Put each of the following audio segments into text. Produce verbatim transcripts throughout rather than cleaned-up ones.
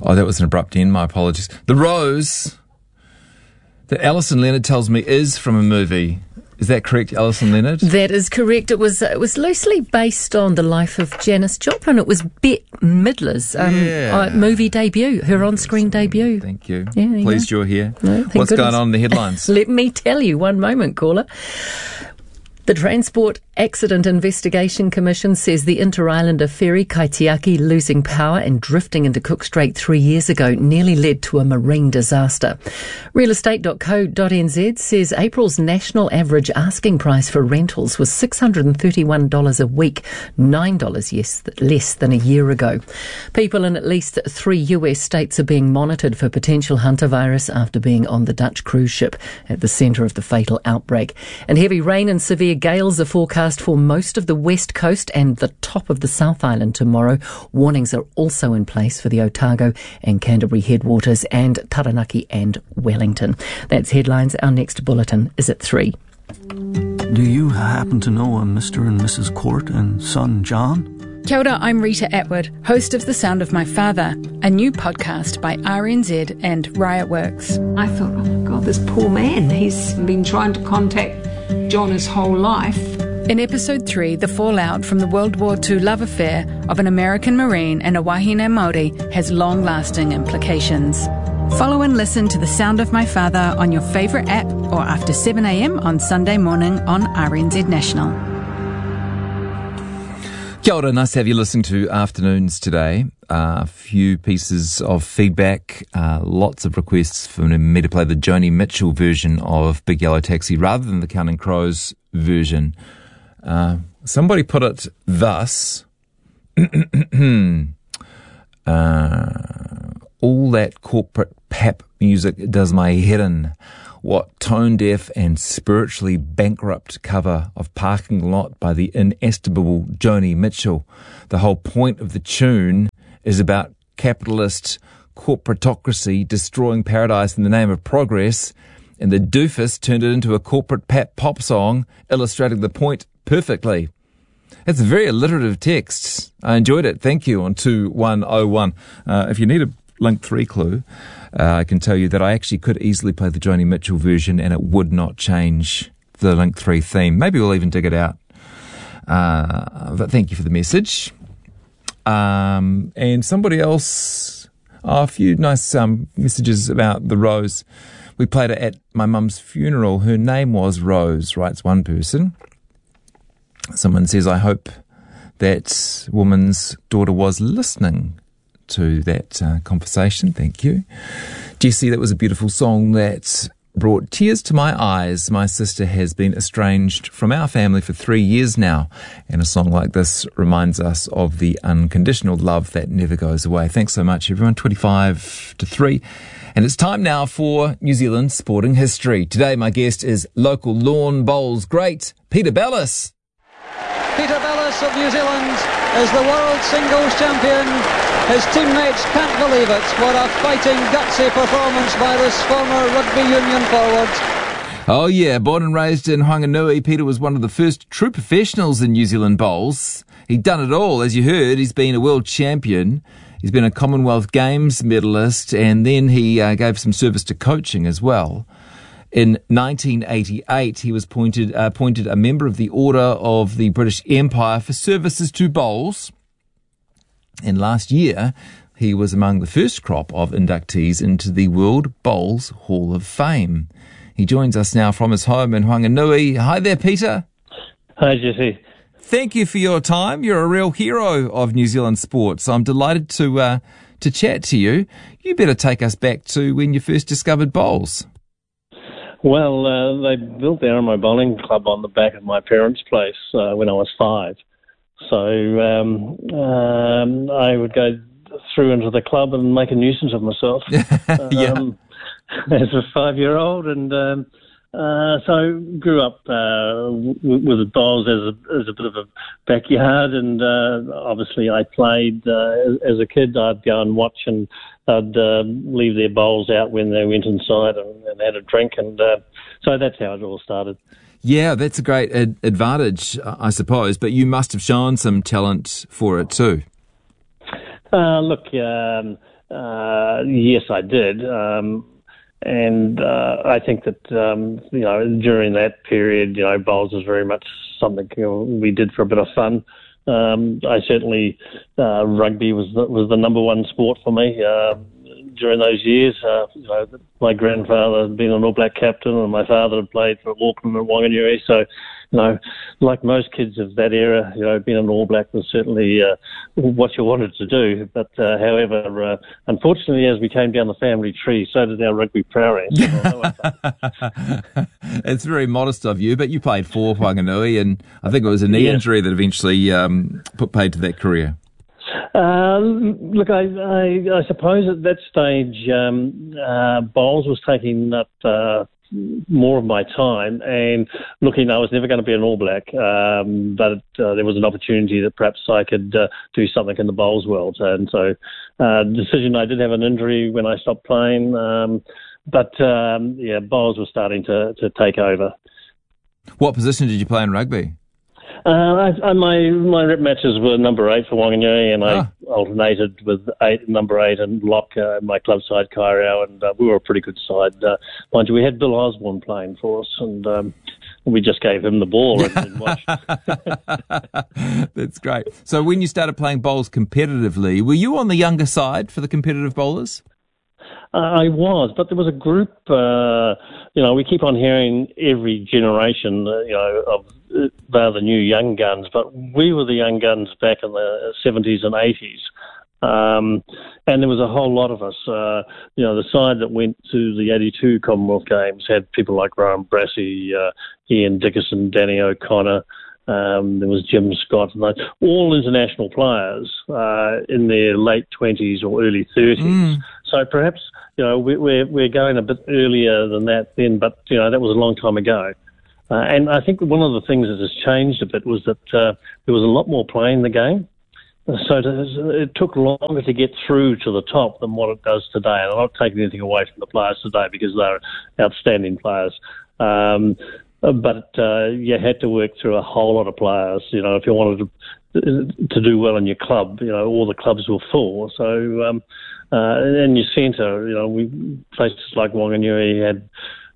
Oh, that was an abrupt end. My apologies. The Rose that Alison Leonard tells me is from a movie. Is that correct, Alison Leonard? That is correct. It was it was loosely based on the life of Janis Joplin. It was Bette Midler's um, yeah. uh, movie debut, her on-screen debut. Thank you. Yeah, you Pleased know. you're here. No, What's goodness. going on in the headlines? Let me tell you. One moment, caller. The Transport Accident Investigation Commission says the Inter-Islander ferry Kaitiaki losing power and drifting into Cook Strait three years ago nearly led to a marine disaster. real estate dot co dot n z says April's national average asking price for rentals was six hundred thirty-one dollars a week, nine dollars yes, less than a year ago. People in at least three U S states are being monitored for potential hantavirus after being on the Dutch cruise ship at the centre of the fatal outbreak. And heavy rain and severe gales are forecast for most of the west coast and the top of the South Island tomorrow. Warnings are also in place for the Otago and Canterbury headwaters and Taranaki and Wellington. That's headlines. Our next bulletin is at three. Do you happen to know a Mister and Missus Court and son John? Kia ora, I'm Rita Atwood, host of The Sound of My Father, a new podcast by R N Z and Riot Works. I thought, oh my God, this poor man, he's been trying to contact John his whole life. In episode three, the fallout from the World War Two love affair of an American Marine and a wahine Māori has long-lasting implications. Follow and listen to The Sound of My Father on your favourite app or after seven a m on Sunday morning on R N Z National. Kia ora, nice to have you listening to Afternoons today. Uh, a few pieces of feedback, uh, lots of requests for me to play the Joni Mitchell version of Big Yellow Taxi rather than the Counting Crows version. Uh, somebody put it thus. uh, all that corporate pap music does my head in. What tone-deaf and spiritually bankrupt cover of Parking Lot by the inestimable Joni Mitchell. The whole point of the tune is about capitalist corporatocracy destroying paradise in the name of progress, and the doofus turned it into a corporate pap pop song, illustrating the point perfectly. It's a very alliterative text. I enjoyed it. Thank you on two one oh one. Uh, if you need a link three clue, uh, I can tell you that I actually could easily play the Joni Mitchell version and it would not change the link three theme. Maybe we'll even dig it out. Uh, but thank you for the message. Um, and somebody else, oh, a few nice um, messages about the Rose. We played it at my mum's funeral. Her name was Rose, writes one person. Someone says, I hope that woman's daughter was listening to that uh, conversation. Thank you. Jessie, that was a beautiful song that brought tears to my eyes. My sister has been estranged from our family for three years now, and a song like this reminds us of the unconditional love that never goes away. Thanks so much, everyone. twenty-five to three. And it's time now for New Zealand sporting history. Today, my guest is local lawn bowls great, Peter Bellis. Peter Bellis of New Zealand is the world singles champion. His teammates can't believe it. What a fighting, gutsy performance by this former rugby union forward. Oh yeah, born and raised in Whanganui, Peter was one of the first true professionals in New Zealand bowls. He'd done it all, as you heard. He's been a world champion. He's been a Commonwealth Games medalist, and then he uh, gave some service to coaching as well. In nineteen eighty-eight, he was appointed, uh, appointed a member of the Order of the British Empire for services to bowls. And last year, he was among the first crop of inductees into the World Bowls Hall of Fame. He joins us now from his home in Whanganui. Hi there, Peter. Hi, Jesse. Thank you for your time. You're a real hero of New Zealand sports. I'm delighted to uh, to chat to you. You better take us back to when you first discovered bowls. Well, uh, they built the Aramo Bowling Club on the back of my parents' place uh, when I was five. So um, um, I would go through into the club and make a nuisance of myself yeah. um, as a five-year-old. And um, uh, so grew up uh, w- with the bowls as a, as a bit of a backyard. And uh, obviously I played uh, as a kid. I'd go and watch, and I'd uh, leave their bowls out when they went inside and, and had a drink. And uh, so that's how it all started. Yeah, that's a great ad- advantage, I suppose, but you must have shown some talent for it too. Uh, look, um, uh, yes, I did. Um, and uh, I think that, um, you know, during that period, you know, bowls was very much something, you know, we did for a bit of fun. Um, I certainly, uh, rugby was the, was the number one sport for me. Uh, During those years, uh, you know, my grandfather had been an All Black captain, and my father had played for Auckland and Whanganui. So, you know, like most kids of that era, you know, being an All Black was certainly uh, what you wanted to do. But uh, however, uh, unfortunately, as we came down the family tree, so did our rugby prowess. It's very modest of you, but you played for Whanganui, and I think it was a knee yeah. injury that eventually um, put paid to that career. Uh, look, I, I, I suppose at that stage, um, uh, bowls was taking up uh, more of my time, and looking, I was never going to be an All Black, um, but uh, there was an opportunity that perhaps I could uh, do something in the bowls world, and so uh, decision. I did have an injury when I stopped playing, um, but um, yeah, bowls was starting to, to take over. What position did you play in rugby? Uh, I, I, my my rep matches were number eight for Whanganui, and I ah. alternated with eight, number eight and lock uh, my club side Kairau, and uh, we were a pretty good side. Uh, mind you, we had Bill Osborne playing for us, and um, we just gave him the ball and, and watched. That's great. So when you started playing bowls competitively, were you on the younger side for the competitive bowlers? Uh, I was, but there was a group, uh, you know, we keep on hearing every generation, uh, you know, of uh, they're the new young guns, but we were the young guns back in the seventies and eighties. Um, and there was a whole lot of us. Uh, you know, the side that went to the eighty-two Commonwealth Games had people like Rowan Brassey, uh, Ian Dickerson, Danny O'Connor. Um, there was Jim Scott, and those, all international players uh, in their late twenties or early thirties. Mm. So perhaps, you know, we, we're we're going a bit earlier than that then, but you know that was a long time ago. Uh, and I think one of the things that has changed a bit was that uh, there was a lot more playing the game. So it took longer to get through to the top than what it does today. And I'm not taking anything away from the players today because they're outstanding players. Um, but uh, you had to work through a whole lot of players. You know, if you wanted to, to do well in your club, you know, all the clubs were full. So, um, uh, and your centre, you know, we places like Whanganui had,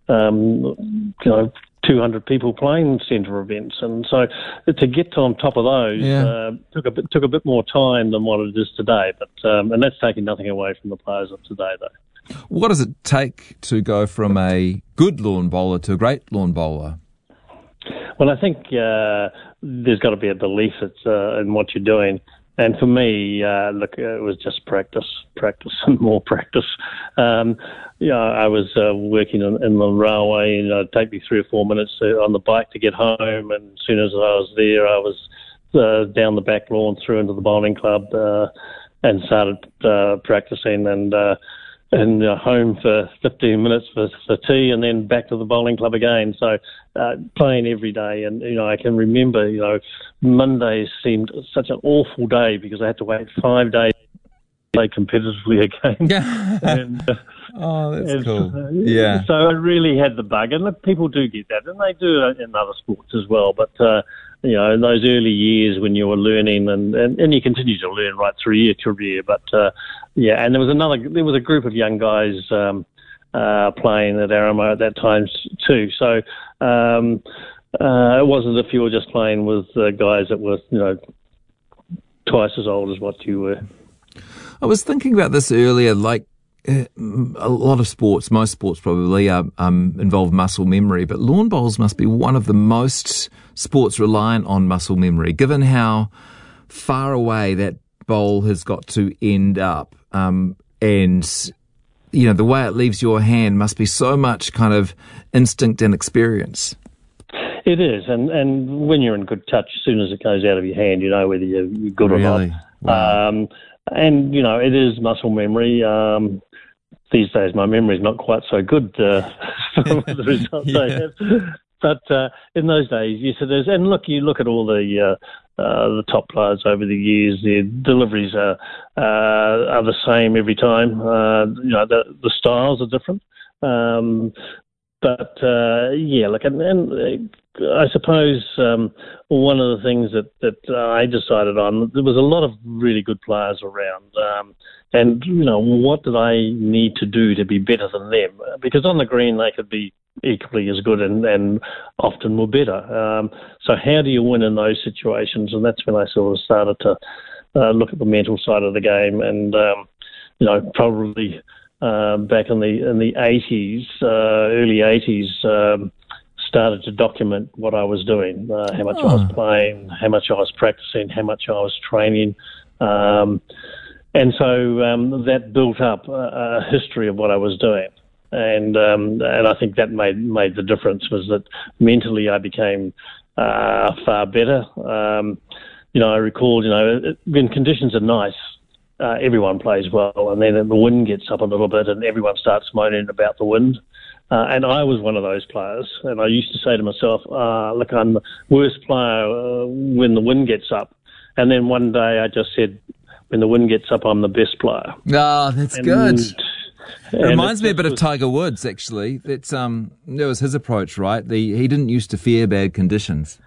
um, you know, two hundred people playing centre events, and so to get on top of those yeah. uh, took a bit took a bit more time than what it is today. But um, and that's taking nothing away from the players of today, though. What does it take to go from a good lawn bowler to a great lawn bowler? Well, I think uh, there's got to be a belief it's, uh, in what you're doing. And for me, uh, look, it was just practice, practice, and more practice. Um, you know, I was uh, working in, in the railway, and it'd take me three or four minutes to, on the bike to get home. And as soon as I was there, I was uh, down the back lawn, through into the bowling club, uh, and started uh, practicing. And uh, and uh, home for fifteen minutes for, for tea, and then back to the bowling club again. So uh, playing every day, and you know I can remember, you know, Mondays seemed such an awful day because I had to wait five days to play competitively again. Yeah. and, uh, oh, that's and, cool. Uh, yeah. So I really had the bug, and look, people do get that, and they do in other sports as well. But uh, you know, in those early years when you were learning, and, and, and you continue to learn right through your career. But uh, yeah, and there was another, there was a group of young guys um, uh, playing at Aramo at that time too. So um, uh, it wasn't as if you were just playing with uh, guys that were, you know, twice as old as what you were. I was thinking about this earlier, like, Uh, a lot of sports, most sports probably, uh, um, involve muscle memory, but lawn bowls must be one of the most sports reliant on muscle memory, given how far away that bowl has got to end up. Um, and, you know, the way it leaves your hand must be so much kind of instinct and experience. It is, and, and when you're in good touch, as soon as it goes out of your hand, you know whether you're good really? or not. Wow. Um, and, you know, it is muscle memory. Um, these days, my memory is not quite so good uh, for the results yeah. I have. But uh, in those days, yes, it is. And look, you look at all the uh, uh, the top players over the years. Their deliveries are uh, are the same every time. Uh, you know, the the styles are different. Um, but uh, yeah, look, and, and I suppose um, one of the things that, that uh, I decided on, there was a lot of really good players around. Um, and, you know, what did I need to do to be better than them? Because on the green they could be equally as good and, and often were better. Um, so how do you win in those situations? And that's when I sort of started to uh, look at the mental side of the game and, um, you know, probably uh, back in the in the eighties, uh, early eighties, um, started to document what I was doing, uh, how much oh. I was playing, how much I was practicing, how much I was training. Um, and so um, that built up a, a history of what I was doing. And um, and I think that made made the difference, was that mentally I became uh, far better. Um, you know, I recall, you know, when conditions are nice, uh, everyone plays well, and then the wind gets up a little bit and everyone starts moaning about the wind. Uh, and I was one of those players, and I used to say to myself, uh, look, I'm the worst player uh, when the wind gets up. And then one day I just said, when the wind gets up, I'm the best player. Oh, that's and, good. It reminds me a bit was, of Tiger Woods, actually. That's um, that was his approach, right? The, he didn't used to fear bad conditions.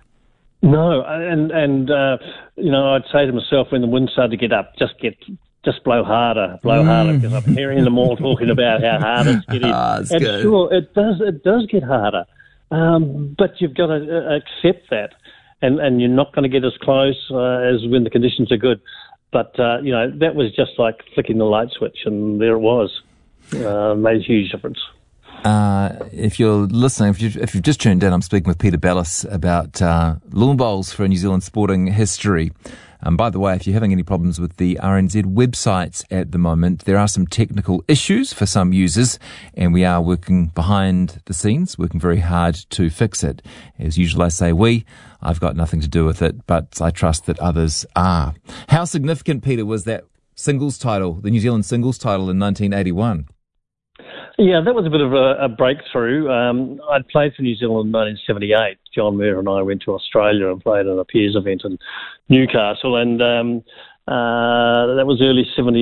No, and and uh, you know, I'd say to myself when the wind started to get up, just get, just blow harder, blow mm. harder, because I'm hearing them all talking about how hard it's getting. Ah, it's and good. Sure, it does, it does get harder, um, but you've got to uh, accept that, and and you're not going to get as close uh, as when the conditions are good. But uh, you know, that was just like flicking the light switch, and there it was. Uh, made a huge difference. Uh, if you're listening, if you've, if you've just tuned in, I'm speaking with Peter Bellis about uh, lawn bowls for New Zealand sporting history. Um, by the way, if you're having any problems with the R N Z websites at the moment, there are some technical issues for some users, and we are working behind the scenes, working very hard to fix it. As usual, I say we. I've got nothing to do with it, but I trust that others are. How significant, Peter, was that singles title, the New Zealand singles title in nineteen eighty-one? Yeah, that was a bit of a, a breakthrough. Um, I'd played for New Zealand in nineteen seventy-eight. John Muir and I went to Australia and played in a peers event in Newcastle, and um, uh, that was early seventies.